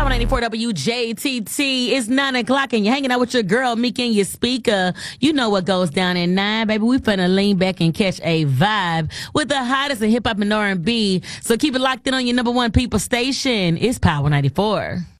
Power 94 WJTT. It's 9 o'clock and you're hanging out with your girl, Meek, and your speaker. You know what goes down at 9, baby. We finna lean back and catch a vibe with the hottest in hip-hop and R&B. So keep it locked in on your number one people station. It's Power 94.